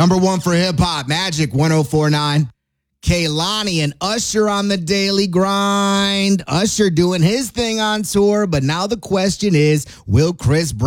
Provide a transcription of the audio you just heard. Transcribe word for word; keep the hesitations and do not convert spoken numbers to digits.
Number one for hip hop, Magic one oh four point nine. Kehlani and Usher on the daily grind. Usher doing his thing on tour, but now the question is, will Chris Brown